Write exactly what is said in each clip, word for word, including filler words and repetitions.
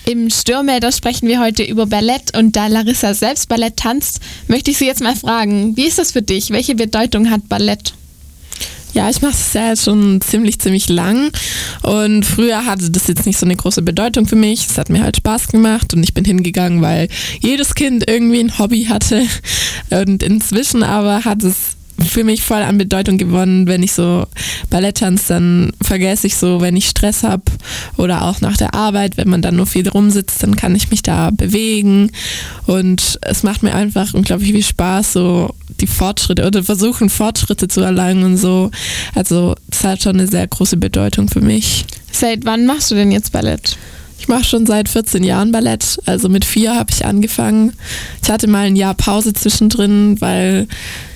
Im Störmelder sprechen wir heute über Ballett und da Larissa selbst Ballett tanzt, möchte ich sie jetzt mal fragen, wie ist das für dich? Welche Bedeutung hat Ballett? Ja, ich mache es ja jetzt schon ziemlich, ziemlich lang und früher hatte das jetzt nicht so eine große Bedeutung für mich. Es hat mir halt Spaß gemacht und ich bin hingegangen, weil jedes Kind irgendwie ein Hobby hatte und inzwischen aber hat es für mich voll an Bedeutung gewonnen. Wenn ich so Ballett tanze, dann vergesse ich so, wenn ich Stress habe oder auch nach der Arbeit, wenn man dann nur viel rumsitzt, dann kann ich mich da bewegen und es macht mir einfach unglaublich viel Spaß, so die Fortschritte oder versuchen Fortschritte zu erlangen und so. Also das hat schon eine sehr große Bedeutung für mich. Seit wann machst du denn jetzt Ballett? Ich mache schon seit vierzehn Jahren Ballett, also mit vier habe ich angefangen. Ich hatte mal ein Jahr Pause zwischendrin, weil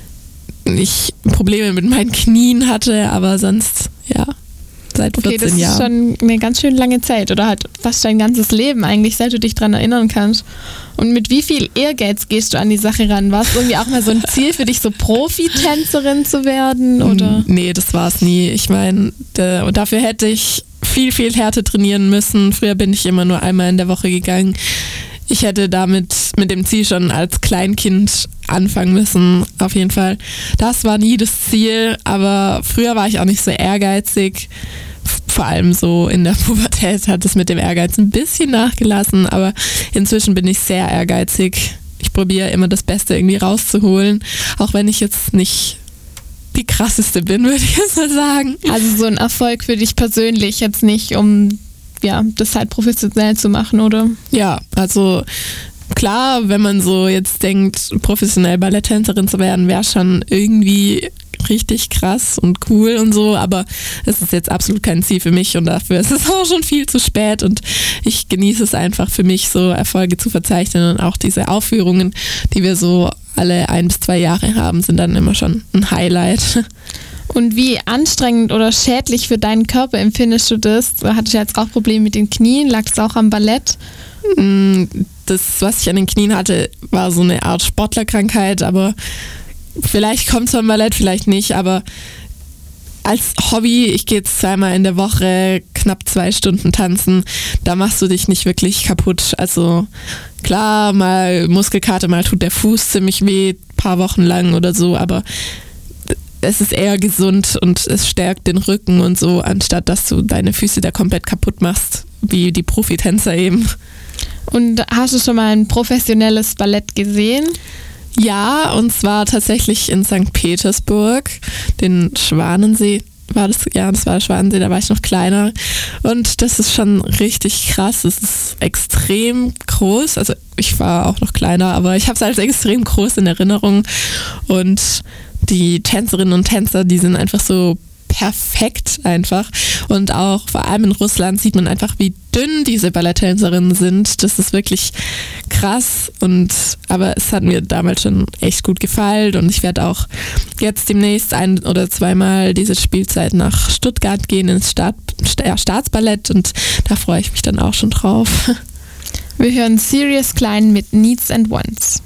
ich Probleme mit meinen Knien hatte, aber sonst, ja, seit vierzehn Okay, das Jahren. ist schon eine ganz schön lange Zeit oder halt fast dein ganzes Leben eigentlich, seit du dich dran erinnern kannst. Und mit wie viel Ehrgeiz gehst du an die Sache ran? War es irgendwie auch mal so ein Ziel für dich, so Profitänzerin zu werden, oder? Nee, das war es nie. Ich meine, dafür hätte ich viel, viel härter trainieren müssen. Früher bin ich immer nur einmal in der Woche gegangen. Ich hätte damit mit dem Ziel schon als Kleinkind anfangen müssen, auf jeden Fall. Das war nie das Ziel, aber früher war ich auch nicht so ehrgeizig. Vor allem so in der Pubertät hat es mit dem Ehrgeiz ein bisschen nachgelassen, aber inzwischen bin ich sehr ehrgeizig. Ich probiere immer das Beste irgendwie rauszuholen, auch wenn ich jetzt nicht die krasseste bin, würde ich jetzt mal sagen. Also so ein Erfolg für dich persönlich, jetzt nicht um ja, das halt professionell zu machen, oder? Ja, also klar, wenn man so jetzt denkt, professionell Balletttänzerin zu werden, wäre schon irgendwie richtig krass und cool und so, aber es ist jetzt absolut kein Ziel für mich und dafür ist es auch schon viel zu spät und ich genieße es einfach für mich, so Erfolge zu verzeichnen und auch diese Aufführungen, die wir so alle ein bis zwei Jahre haben, sind dann immer schon ein Highlight. Und wie anstrengend oder schädlich für deinen Körper empfindest du das? Du hattest ja jetzt auch Probleme mit den Knien, lagst auch am Ballett? Das, was ich an den Knien hatte, war so eine Art Sportlerkrankheit, aber vielleicht kommt es vom Ballett, vielleicht nicht, aber als Hobby, ich gehe jetzt zweimal in der Woche knapp zwei Stunden tanzen, da machst du dich nicht wirklich kaputt. Also klar, mal Muskelkater, mal tut der Fuß ziemlich weh, paar Wochen lang oder so, aber es ist eher gesund und es stärkt den Rücken und so, anstatt dass du deine Füße da komplett kaputt machst, wie die Profitänzer eben. Und hast du schon mal ein professionelles Ballett gesehen? Ja, und zwar tatsächlich in Sankt Petersburg, den Schwanensee. War das, ja, das war der Schwanensee, da war ich noch kleiner. Und das ist schon richtig krass. Es ist extrem groß. Also ich war auch noch kleiner, aber ich habe es als extrem groß in Erinnerung. Und die Tänzerinnen und Tänzer, die sind einfach so perfekt einfach. Und auch vor allem in Russland sieht man einfach, wie dünn diese Balletttänzerinnen sind. Das ist wirklich krass. Und aber es hat mir damals schon echt gut gefallen. Und ich werde auch jetzt demnächst ein- oder zweimal diese Spielzeit nach Stuttgart gehen, ins Staat, ja, Staatsballett. Und da freue ich mich dann auch schon drauf. Wir hören Sirius Klein mit Needs and Wants.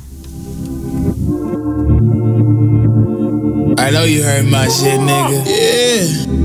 I know you heard my shit, nigga. Yeah.